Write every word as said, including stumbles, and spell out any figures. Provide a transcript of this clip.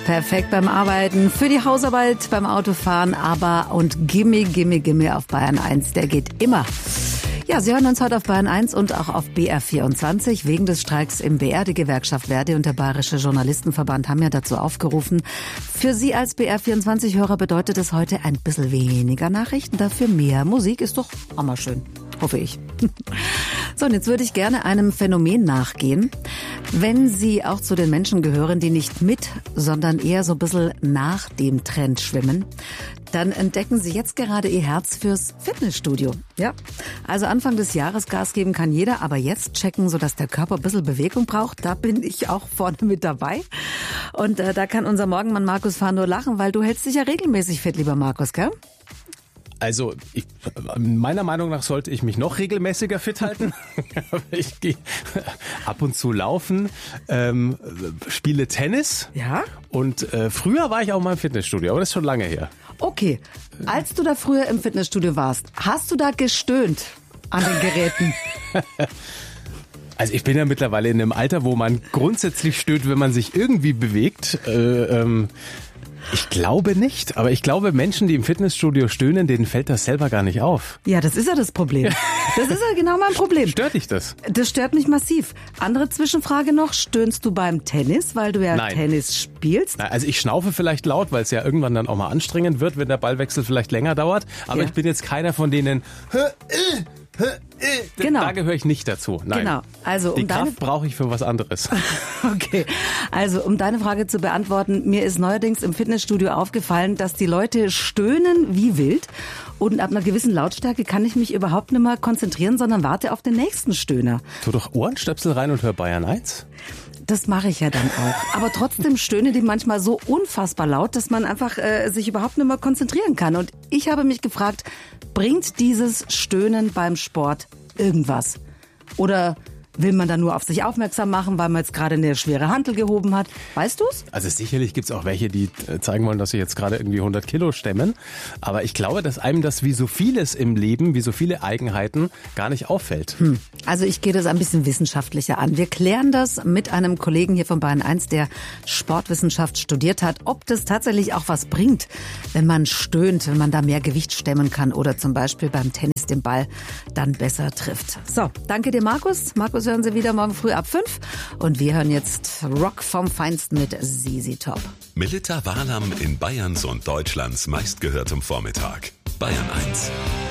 Perfekt beim Arbeiten, für die Hausarbeit, beim Autofahren, aber und Gimme, Gimme, Gimme auf Bayern eins, der geht immer. Ja, Sie hören uns heute auf Bayern eins und auch auf B R vierundzwanzig. Wegen des Streiks im B R, die Gewerkschaft Verdi und der Bayerische Journalistenverband haben ja dazu aufgerufen. Für Sie als B R vierundzwanzig-Hörer bedeutet es heute ein bisschen weniger Nachrichten, dafür mehr Musik. Ist doch auch mal schön, hoffe ich. So, und jetzt würde ich gerne einem Phänomen nachgehen. Wenn Sie auch zu den Menschen gehören, die nicht mit, sondern eher so ein bisschen nach dem Trend schwimmen, dann entdecken Sie jetzt gerade Ihr Herz fürs Fitnessstudio. Ja, also Anfang des Jahres Gas geben kann jeder, aber jetzt checken, sodass der Körper ein bisschen Bewegung braucht. Da bin ich auch vorne mit dabei. Und äh, da kann unser Morgenmann Markus Fahr nur lachen, weil du hältst dich ja regelmäßig fit, lieber Markus, gell? Also ich, meiner Meinung nach sollte ich mich noch regelmäßiger fit halten. Ich gehe ab und zu laufen, ähm, spiele Tennis. Ja. Und äh, früher war ich auch mal im Fitnessstudio, aber das ist schon lange her. Okay, als du da früher im Fitnessstudio warst, hast du da gestöhnt an den Geräten? Also ich bin ja mittlerweile in einem Alter, wo man grundsätzlich stöhnt, wenn man sich irgendwie bewegt. Äh, ähm, Ich glaube nicht, aber ich glaube, Menschen, die im Fitnessstudio stöhnen, denen fällt das selber gar nicht auf. Ja, das ist ja das Problem. Das ist ja genau mein Problem. Stört dich das? Das stört mich massiv. Andere Zwischenfrage noch, stöhnst du beim Tennis, weil du ja Nein. Tennis spielst? Na, also ich schnaufe vielleicht laut, weil es ja irgendwann dann auch mal anstrengend wird, wenn der Ballwechsel vielleicht länger dauert. Aber Ja. ich bin jetzt keiner von denen... Genau. Da gehöre ich nicht dazu. Nein. Genau. Also, um Die deine- Kraft brauche ich für was anderes. Okay, also um deine Frage zu beantworten, mir ist neuerdings im Fitnessstudio aufgefallen, dass die Leute stöhnen wie wild und ab einer gewissen Lautstärke kann ich mich überhaupt nicht mehr konzentrieren, sondern warte auf den nächsten Stöhner. Tu doch Ohrenstöpsel rein und hör Bayern eins. Das mache ich ja dann auch. Aber trotzdem stöhnen die manchmal so unfassbar laut, dass man einfach äh, sich überhaupt nicht mehr konzentrieren kann. Und ich habe mich gefragt, bringt dieses Stöhnen beim Sport irgendwas? Oder will man da nur auf sich aufmerksam machen, weil man jetzt gerade eine schwere Hantel gehoben hat? Weißt du's? Also sicherlich gibt's auch welche, die äh, zeigen wollen, dass sie jetzt gerade irgendwie hundert Kilo stemmen. Aber ich glaube, dass einem das wie so vieles im Leben, wie so viele Eigenheiten gar nicht auffällt. Hm. Also ich gehe das ein bisschen wissenschaftlicher an. Wir klären das mit einem Kollegen hier von Bayern eins, der Sportwissenschaft studiert hat, ob das tatsächlich auch was bringt, wenn man stöhnt, wenn man da mehr Gewicht stemmen kann oder zum Beispiel beim Tennis den Ball dann besser trifft. So, danke dir, Markus. Markus hören Sie wieder morgen früh ab fünf. Und wir hören jetzt Rock vom Feinsten mit Z Z Top. Melita Walam in Bayerns und Deutschlands meistgehörtem Vormittag. Bayern eins.